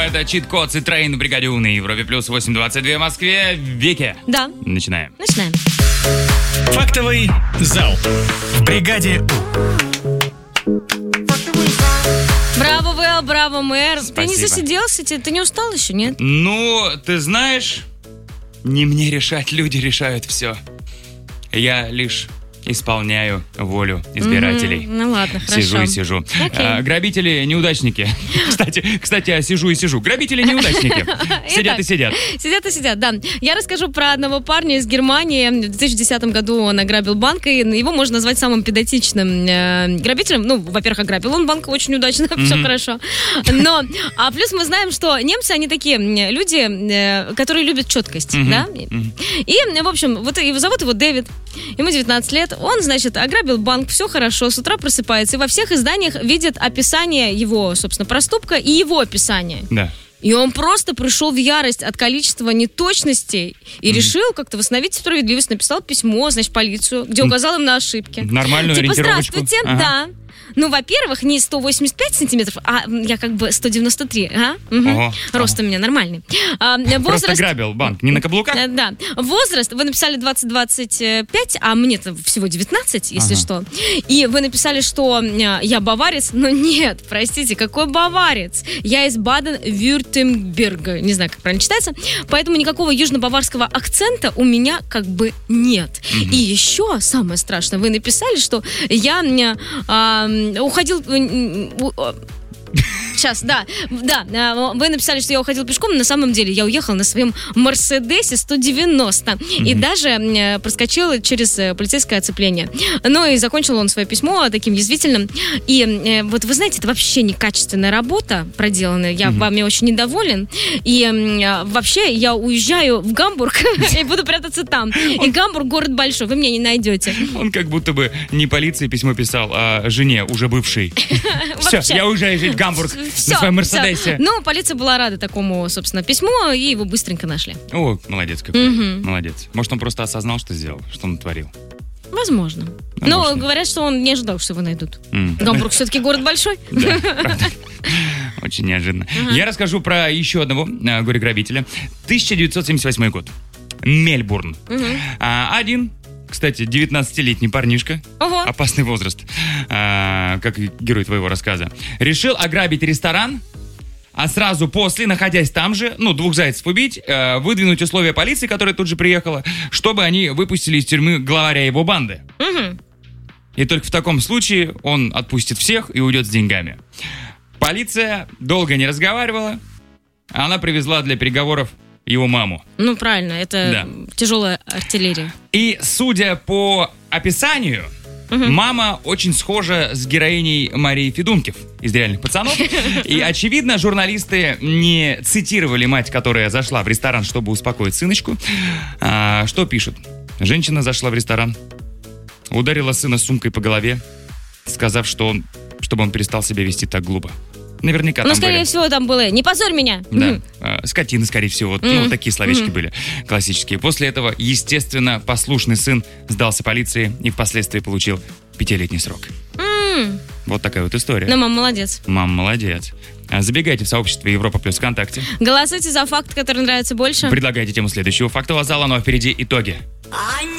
Это чит-код Citroёn в бригаде У на Европе плюс 8.22 в Москве. Вики. Да. Начинаем. Фактовый зал в бригаде У. Браво, Вэл, браво, мэр. Спасибо. Ты не засиделся? Ты не устал еще, нет? Ну, ты знаешь, не мне решать, люди решают все. Я лишь исполняю волю избирателей. Ну ладно, хорошо. Сижу и сижу. Грабители неудачники. Кстати, я сижу и сижу. Грабители неудачники. Сидят и сидят. Сидят и сидят, да. Я расскажу про одного парня из Германии. В 2010 году он ограбил банк, и его можно назвать самым педантичным грабителем. Ну, во-первых, ограбил он банк очень удачно, все хорошо. Но, плюс мы знаем, что немцы, они такие люди, которые любят четкость, да? И, в общем, вот зовут его Дэвид. Ему 19 лет. Он, значит, ограбил банк, все хорошо, с утра просыпается, и во всех изданиях видит описание его, собственно, проступка и его описание. Да. И он просто пришел в ярость от количества неточностей и решил как-то восстановить справедливость. Написал письмо, значит, полицию, где указал им на ошибки. Нормальную ориентировочку. Здравствуйте, да. Ну, во-первых, не 185 сантиметров, а я как бы 193. Рост у меня нормальный. Просто грабил банк, не на каблуках? Да. Возраст, вы написали 20-25, а мне-то всего 19, если что. И вы написали, что я баварец, но нет, простите, какой баварец? Я из Баден-Вюртемберга, не знаю, как правильно читается, поэтому никакого южно-баварского акцента у меня как бы нет. И еще самое страшное, вы написали, что я уходил... Сейчас, да. Вы написали, что я уходил пешком, но на самом деле я уехал на своем Мерседесе 190 и даже проскочил через полицейское оцепление. Ну и закончил он свое письмо таким язвительным. И вот вы знаете, это вообще некачественная работа проделанная. Я вами очень недоволен. И вообще я уезжаю в Гамбург и буду прятаться там. И Гамбург город большой, вы меня не найдете. Он как будто бы не полиции письмо писал, а жене, уже бывшей. Все, я уезжаю жить в Гамбург на своем Мерседесе. Ну, полиция была рада такому, собственно, письму, и его быстренько нашли. О, молодец какой. Молодец. Может, он просто осознал, что сделал, что он натворил. Возможно. Но говорят, что он не ожидал, что его найдут. Гамбург все-таки город большой. Да, правда. Очень неожиданно. Я расскажу про еще одного горе-грабителя. 1978 год. Мельбурн. Один, кстати, 19-летний парнишка, опасный возраст, как герой твоего рассказа, решил ограбить ресторан, а сразу после, находясь там же, двух зайцев убить, выдвинуть условия полиции, которая тут же приехала, чтобы они выпустили из тюрьмы главаря его банды. И только в таком случае он отпустит всех и уйдет с деньгами. Полиция долго не разговаривала, она привезла для переговоров его маму. Ну, правильно, это тяжелая артиллерия. И, судя по описанию, мама очень схожа с героиней Марии Федункив из «Реальных пацанов». И, очевидно, журналисты не цитировали мать, которая зашла в ресторан, чтобы успокоить сыночку. Что пишут? Женщина зашла в ресторан, ударила сына сумкой по голове, сказав, чтобы он перестал себя вести так глупо. Наверняка там скорее всего, там было «не позорь меня». Да, скотина, скорее всего. Такие словечки были классические. После этого, естественно, послушный сын сдался полиции и впоследствии получил 5-летний срок. Вот такая вот история. Но мама молодец. Мама молодец. Забегайте в сообщество Европа плюс ВКонтакте. Голосуйте за факт, который нравится больше. Предлагайте тему следующего фактового зала, но впереди итоги.